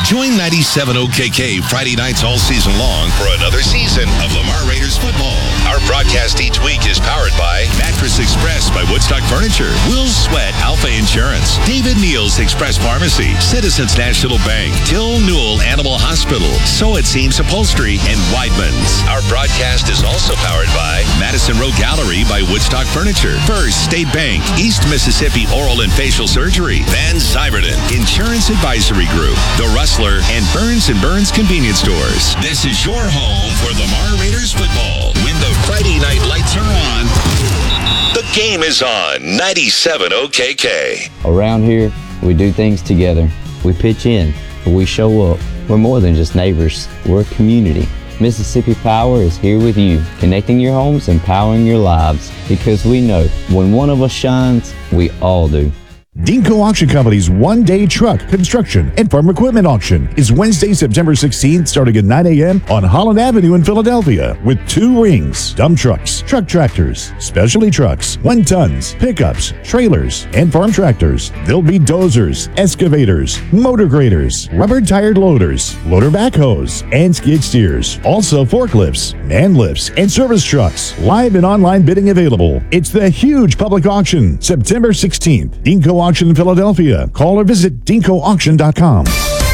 Join 97 OKK Friday nights all season long for another season of Lamar Raiders football. Our broadcast each week is powered by Mattress Express by Woodstock Furniture, Will Sweat Alpha Insurance, David Neal's Express Pharmacy, Citizens National Bank, Till Newell Animal Hospital, So It Seems Upholstery, and Weidman's. Our broadcast is also powered by Madison Row Gallery by Woodstock Furniture, First State Bank, East Mississippi Oral and Facial Surgery, Van Zyberden Insurance Advisory Group, The Rustler, and Burns & Burns Convenience Stores. This is your home for Lamar Raiders football. When the Friday night lights are on, the game is on 97 OKK. Around here, we do things together. We pitch in, we show up. We're more than just neighbors. We're a community. Mississippi Power is here with you, connecting your homes and powering your lives. Because we know when one of us shines, we all do. Dinko Auction Company's one-day truck, construction, and farm equipment auction is Wednesday, September 16th, starting at 9 a.m. on Holland Avenue in Philadelphia, with 2 rings, dump trucks, truck tractors, specialty trucks, 1-tons, pickups, trailers, and farm tractors. There'll be dozers, excavators, motor graders, rubber-tired loaders, loader backhoes, and skid steers. Also forklifts, man lifts, and service trucks. Live and online bidding available. It's the huge public auction, September 16th. Dinko Auction in Philadelphia. Call or visit dinkoauction.com.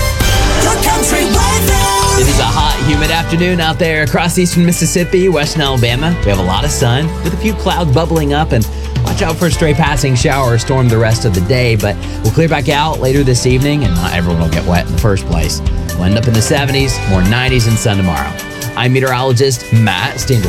It is a hot, humid afternoon out there across eastern Mississippi, western Alabama. We have a lot of sun with a few clouds bubbling up, and watch out for a stray passing shower or storm the rest of the day, but we'll clear back out later this evening, and not everyone will get wet in the first place. We'll end up in the 70s, more 90s, and sun tomorrow. I'm meteorologist Matt Stengel.